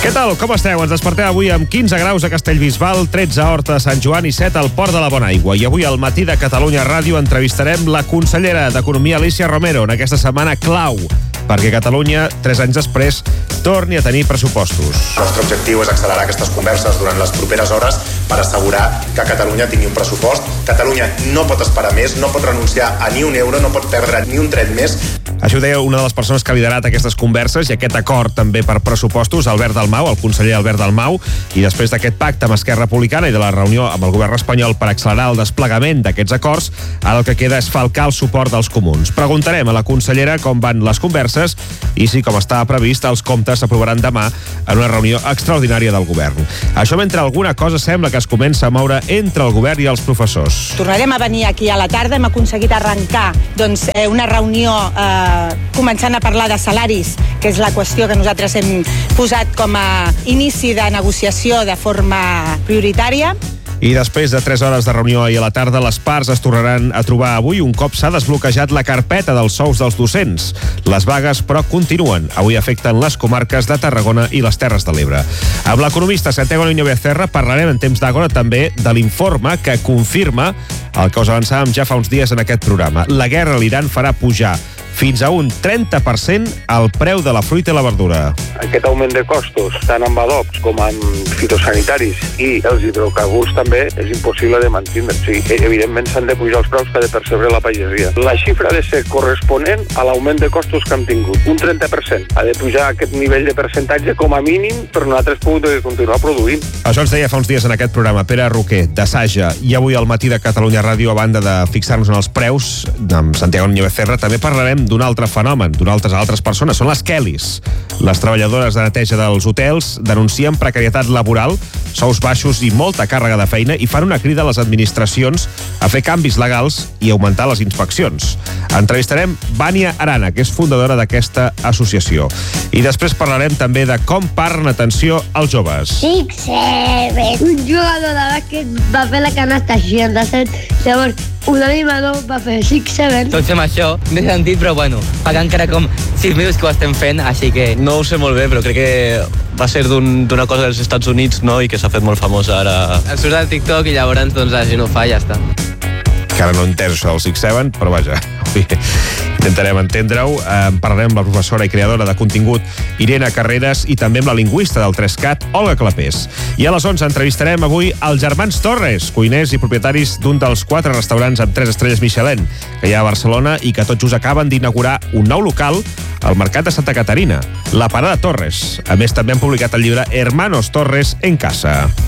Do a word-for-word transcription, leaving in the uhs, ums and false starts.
Què tal? Com esteu? Ens despertem avui amb quinze graus a Castellbisbal, tretze a Horta de Sant Joan i set al Port de la Bonaigua. I avui al matí de Catalunya Ràdio entrevistarem la consellera d'Economia, Alícia Romero, en aquesta setmana clau, perquè Catalunya, tres anys després, torni a tenir pressupostos. El nostre objectiu és accelerar aquestes converses durant les properes hores per assegurar que Catalunya tingui un pressupost. Catalunya no pot esperar més, no pot renunciar a ni un euro, no pot perdre ni un tret més. Això ho deia una de les persones que ha liderat aquestes converses i aquest acord també per pressupostos, Albert Dalmau, el conseller Albert Dalmau, i després d'aquest pacte amb Esquerra Republicana i de la reunió amb el govern espanyol per accelerar el desplegament d'aquests acords, ara el que queda és falcar el suport dels comuns. Preguntarem a la consellera com van les converses i si, com estava previst, els comptes s'aprovaran demà en una reunió extraordinària del govern. Això mentre alguna cosa sembla que es comença a moure entre el govern i els professors. Tornarem a venir aquí a la tarda, hem aconseguit arrencar doncs, eh, una reunió eh, començant a parlar de salaris, que és la qüestió que nosaltres hem posat com a inici de negociació de forma prioritària. I després de tres hores de reunió ahir a la tarda, les parts es tornaran a trobar avui un cop s'ha desbloquejat la carpeta dels sous dels docents. Les vagues, però, continuen. Avui afecten les comarques de Tarragona i les Terres de l'Ebre. Amb l'economista Santiago Niño Becerra parlarem en temps d'Àgora també de l'informe que confirma el que us avançàvem ja fa uns dies en aquest programa. La guerra a l'Iran farà pujar fins a un trenta per cent el preu de la fruita i la verdura. Aquest augment de costos, tant amb adobs com amb fitosanitaris i els hidrocarburs també, és impossible de mantenir. O sigui, evidentment s'han de pujar els preus que ha de percebre la pagesia. La xifra ha de ser corresponent a l'augment de costos que hem tingut. Un trenta per cent. Ha de pujar aquest nivell de percentatge com a mínim per nosaltres poder continuar produint. Això ens deia fa uns dies en aquest programa Pere Roquer, de Saja, i avui al matí de Catalunya Ràdio, a banda de fixar-nos en els preus, amb Santiago Niño Becerra, també parlarem d'un altre fenomen, d'unes altres persones. Són les Kellys. Les treballadores de neteja dels hotels denuncien precarietat laboral, sous baixos i molta càrrega de feina i fan una crida a les administracions a fer canvis legals i augmentar les inspeccions. Entrevistarem Vània Arana, que és fundadora d'aquesta associació. I després parlarem també de com parlen atenció als joves. Six, seven. Un jugador de bàsquet va fer la canasta seixanta-set, llavors un animador va fer six, seven. Tots fem això, de sentit, però bueno, fa encara com sis mesos que ho estem fent, així que... No ho sé molt bé, però crec que va ser d'una un, cosa dels Estats Units, no?, i que s'ha fet molt famosa ara. Em surt al TikTok i llavors doncs, la gent ho fa i ja està. Que ara no he entès això del six seven, però vaja, intentarem entendre-ho. Eh, parlarem amb la professora i creadora de contingut Irene Carreras i també amb la lingüista del Trescat, Olga Clapés. I a les onze entrevistarem avui els germans Torres, cuiners i propietaris d'un dels quatre restaurants amb tres estrelles Michelin que hi ha a Barcelona i que tot just acaben d'inaugurar un nou local al Mercat de Santa Caterina, la Parada Torres. A més, també han publicat el llibre Hermanos Torres en Casa.